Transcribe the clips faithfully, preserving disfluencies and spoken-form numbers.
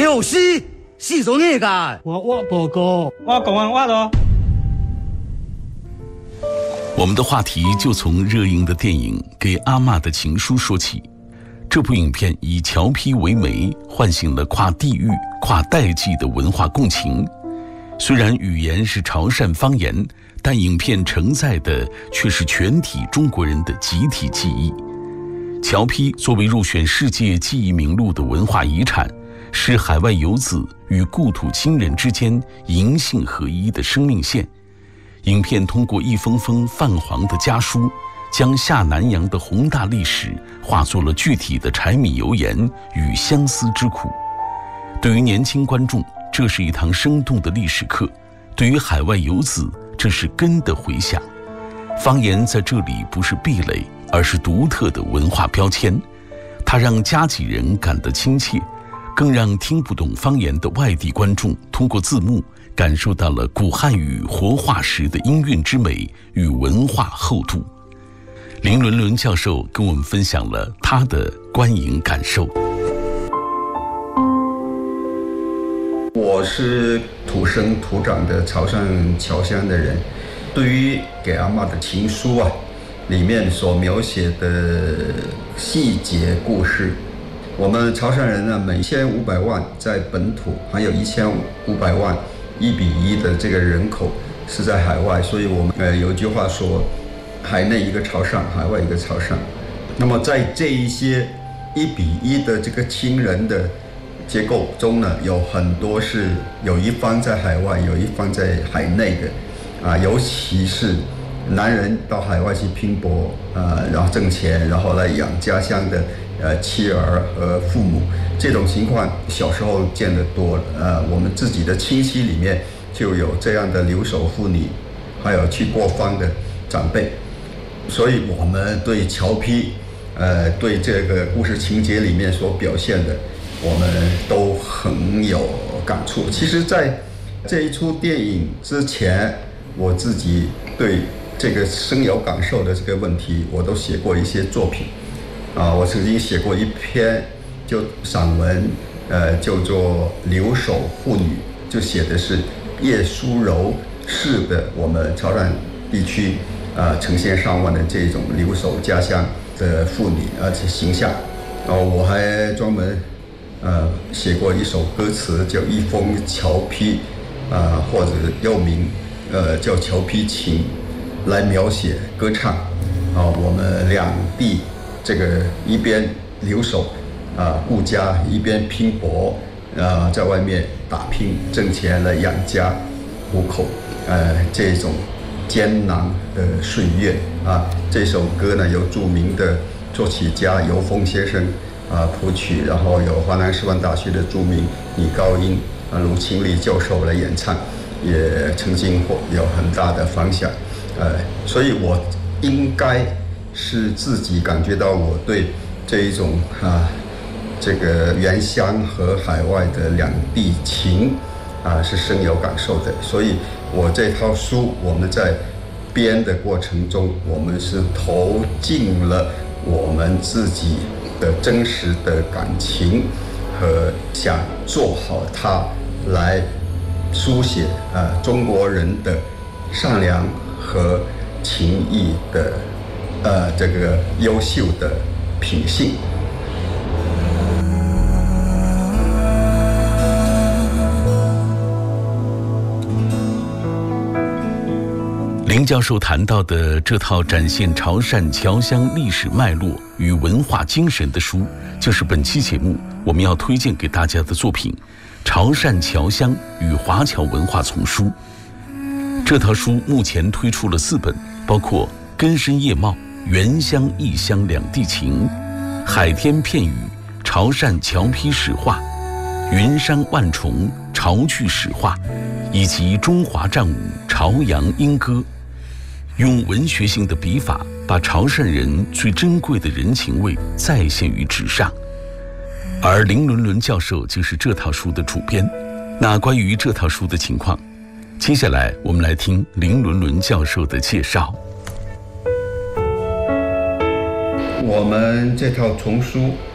有戏，戏做你干。 我我报告， 我讲完话了。 我们的话题就从热映的电影《给阿嬷的情书》说起。这部影片以侨批为媒，唤醒了跨地域、跨代际的文化共情。虽然语言是潮汕方言，但影片承载的却是全体中国人的集体记忆。侨批作为入选世界记忆名录的文化遗产，是海外游子与故土亲人之间银杏合一的生命线。影片通过一封封泛黄的家书，将下南洋的宏大历史化作了具体的柴米油盐与相思之苦。对于年轻观众，这是一堂生动的历史课；对于海外游子，这是根的回响。方言在这里不是壁垒，而是独特的文化标签，它让家己人感得亲切，更让听不懂方言的外地观众通过字幕感受到了古汉语活化时的音韵之美与文化厚度。林伦伦教授跟我们分享了他的观影感受。 我是土生土长的潮汕侨乡的人，对于《给阿嬷的情书》啊，里面所描写的细节故事，我们潮汕人呢，每千五百万在本土，还有一千五百万一比一的这个人口是在海外，所以我们呃有一句话说，海内一个潮汕，海外一个潮汕。那么在这一些一比一的这个亲人的结构中呢，有很多是有一方在海外，有一方在海内的，啊，尤其是男人到海外去拼搏，啊，然后挣钱，然后来养家乡的呃妻儿和父母，这种情况小时候见得多。呃，我们自己的亲戚里面就有这样的留守妇女，还有去过方的长辈，所以我们对侨批，呃，对这个故事情节里面所表现的，我们都很有感触。其实在这一出电影之前，我自己对这个深有感受的这个问题，我都写过一些作品啊。我曾经写过一篇就散文，呃，叫做《留守妇女》，就写的是叶淑柔式的我们潮汕地区啊成千上万的这种留守家乡的妇女而且形象。哦，我还专门呃写过一首歌词叫《一封侨批》，啊、呃，或者又名呃叫《侨批情》，来描写歌唱啊、呃、我们两地这个一边留守啊、呃、顾家，一边拼搏啊、呃、在外面打拼挣钱来养家糊口，呃这种艰难的岁月啊。这首歌呢由著名的作曲家尤峰先生啊谱曲，然后有华南师范大学的著名女高音啊卢清丽教授来演唱，也曾经有很大的反响。呃，所以我应该是自己感觉到我对这一种啊这个原乡和海外的两地情啊是深有感受的。所以我这套书我们在编的过程中，我们是投进了我们自己的真实的感情和想做好它，来书写啊中国人的善良和情义的呃这个优秀的品性。 林教授谈到的这套展现潮汕侨乡历史脉络与文化精神的书，就是本期节目我们要推荐给大家的作品《潮汕侨乡与华侨文化丛书》。这套书目前推出了四本，包括《根深叶茂》《原乡异乡两地情》《海天片语》《潮汕侨批史话》《云山万重潮剧史话》，以及《中华战舞潮阳莺歌》。用文学性的笔法，把潮汕人最珍贵的人情味再现于纸上。而林伦伦教授就是这套书的主编。那关于这套书的情况，接下来我们来听林伦伦教授的介绍。 我们这套丛书，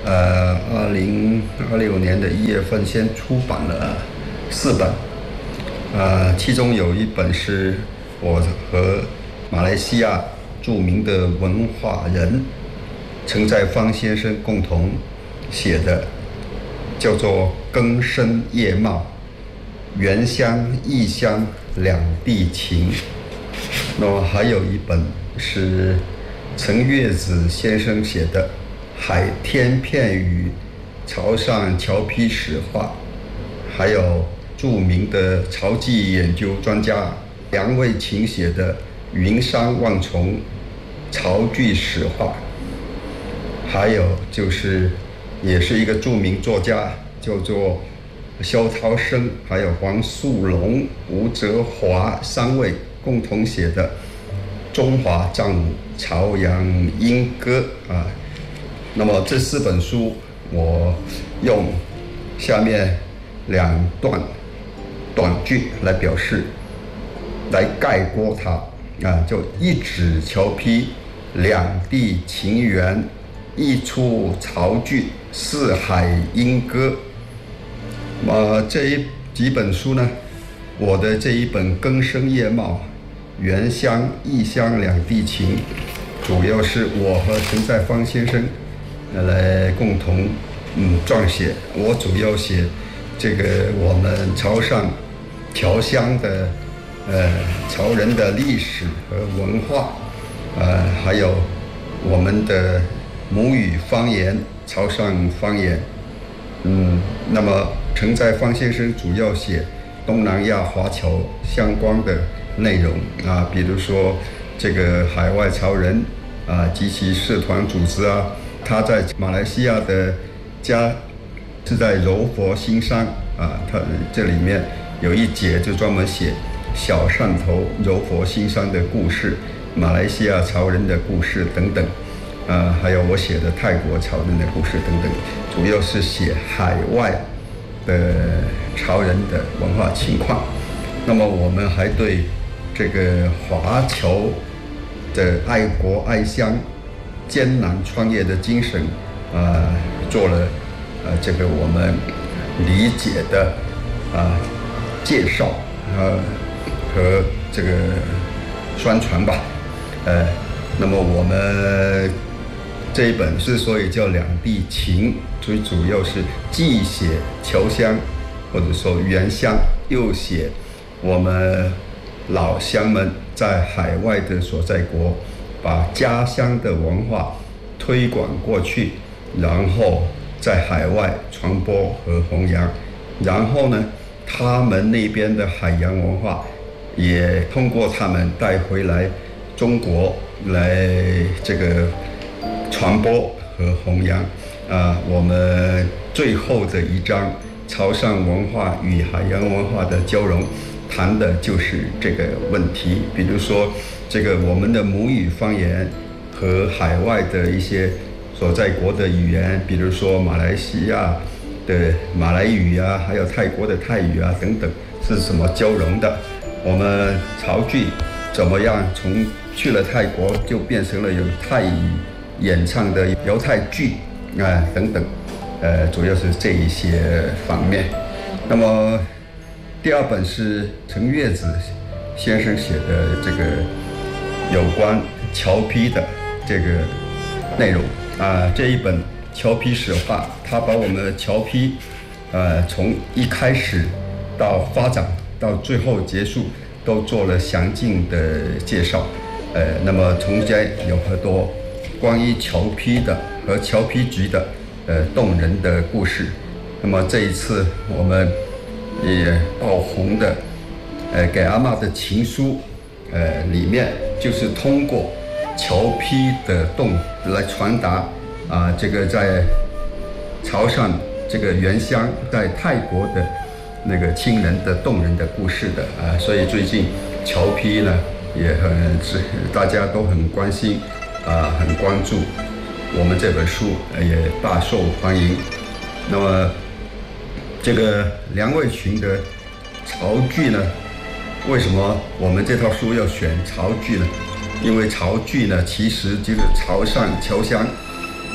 呃，二零二六年的一月份先出版了四本，呃，其中有一本是我和马来西亚著名的文化人陈在芳先生共同写的，叫做《更生叶茂：原乡异乡两地情》。那么还有一本是陈月子先生写的《海天片语潮汕侨批史话》，还有著名的潮籍研究专家梁卫琴写的《云山万重潮剧史话》，还有就是也是一个著名作家叫做萧涛生，还有黄素龙、吴泽华三位共同写的《中华战舞朝阳莺歌》啊。那么这四本书，我用下面两段短句来表示，来概括它啊，就一指侨批，两地情缘，一出潮剧，四海莺歌。呃，这一几本书呢，我的这一本《更生叶茂：原乡异乡两地情》，主要是我和陈在芳先生来共同嗯撰写。我主要写这个我们潮汕侨乡的呃潮人的历史和文化，呃还有我们的母语方言潮汕方言。嗯，那么陈在芳先生主要写东南亚华侨相关的内容啊，比如说这个海外潮人啊及其社团组织啊，他在马来西亚的家是在柔佛新山啊，他这里面有一节就专门写小汕头柔佛新山的故事，马来西亚潮人的故事等等。呃，还有我写的泰国潮人的故事等等，主要是写海外的潮人的文化情况。那么我们还对这个华侨的爱国爱乡、艰难创业的精神，呃，做了呃这个我们理解的啊、呃、介绍呃和这个宣传吧，呃，那么我们这一本之所以叫两地情，最主要是既写侨乡或者说原乡，又写我们老乡们在海外的所在国，把家乡的文化推广过去，然后在海外传播和弘扬，然后呢，他们那边的海洋文化也通过他们带回来中国来这个传播和弘扬。啊，我们最后的一章潮汕文化与海洋文化的交融，谈的就是这个问题。比如说这个我们的母语方言和海外的一些所在国的语言，比如说马来西亚的马来语啊，还有泰国的泰语啊等等，是怎么交融的。我们潮剧怎么样从去了泰国就变成了有泰语演唱的犹太剧啊、呃、等等，呃，主要是这一些方面。那么第二本是陈月子先生写的这个有关侨批的这个内容啊、呃，这一本侨批史话，他把我们的侨批呃从一开始到发展到最后结束都做了详尽的介绍。呃，那么中间有很多关于侨批的和侨批局的呃动人的故事。那么这一次我们也爆红的呃给阿嬷的情书，呃里面就是通过侨批的动来传达啊、呃、这个在潮汕这个原乡在泰国的那个亲人的动人的故事的啊、呃，所以最近侨批呢也很大家都很关心啊、呃，很关注。我们这本书也大受欢迎。那么这个梁卫群的潮剧呢，为什么我们这套书要选潮剧呢？因为潮剧呢其实就是潮汕侨乡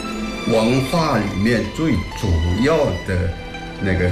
文化里面最主要的那个